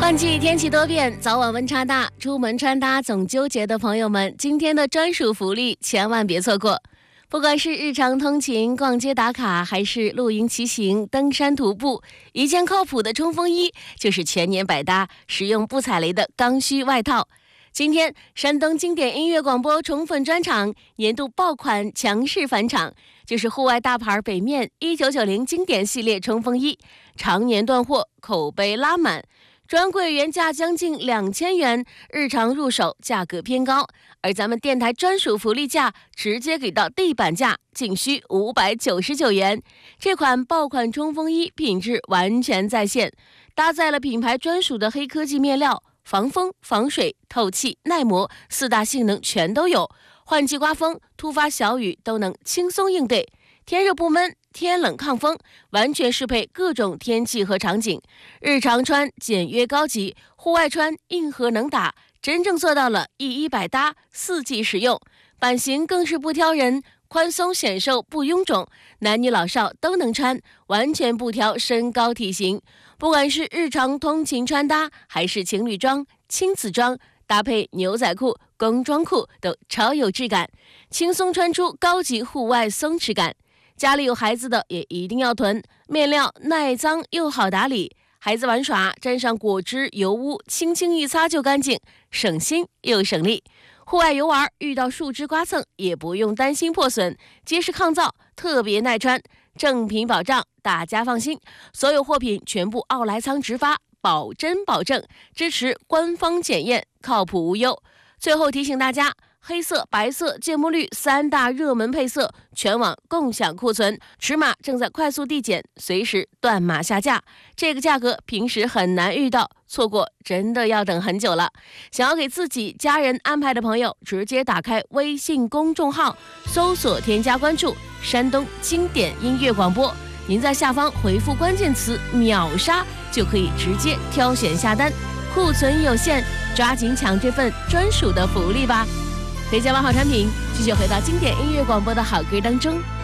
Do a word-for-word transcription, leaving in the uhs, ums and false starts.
换季天气多变，早晚温差大，出门穿搭总纠结的朋友们，今天的专属福利千万别错过。不管是日常通勤、逛街打卡，还是露营骑行、登山徒步，一件靠谱的冲锋衣就是全年百搭、实用不踩雷的刚需外套。今天山东经典音乐广播宠粉专场年度爆款强势返场，就是户外大牌北面一九九零经典系列冲锋衣，常年断货，口碑拉满。专柜原价将近两千元，日常入手价格偏高，而咱们电台专属福利价直接给到地板价，仅需五百九十九元。这款爆款冲锋衣品质完全在线，搭载了品牌专属的黑科技面料，防风、防水、透气、耐磨四大性能全都有，换季刮风、突发小雨都能轻松应对，天热不闷，天冷抗风，完全适配各种天气和场景。日常穿简约高级，户外穿硬核能打，真正做到了一衣百搭，四季实用。版型更是不挑人，宽松显瘦不臃肿，男女老少都能穿，完全不挑身高体型。不管是日常通勤穿搭，还是情侣装、亲子装，搭配牛仔裤、工装裤都超有质感，轻松穿出高级户外松弛感。家里有孩子的也一定要囤，面料耐脏又好打理，孩子玩耍沾上果汁油污，轻轻一擦就干净，省心又省力。户外游玩遇到树枝刮蹭也不用担心破损，结实抗造，特别耐穿，正品保障，大家放心。所有货品全部奥莱仓直发，保真保证，支持官方检验，靠谱无忧。最后提醒大家，黑色、白色、芥末绿三大热门配色全网共享库存，尺码正在快速递减，随时断码下架。这个价格平时很难遇到，错过真的要等很久了。想要给自己家人安排的朋友，直接打开微信公众号，搜索添加关注山东经典音乐广播，您在下方回复关键词秒杀，就可以直接挑选下单。库存有限，抓紧抢这份专属的福利吧。推荐完好产品，继续回到经典音乐广播的好歌当中。